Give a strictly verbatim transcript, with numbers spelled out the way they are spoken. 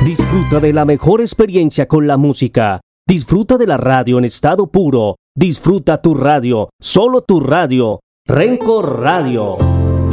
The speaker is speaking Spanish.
Disfruta de la mejor experiencia con la música. Disfruta de la radio en estado puro. Disfruta tu radio, solo tu radio. Renco Radio.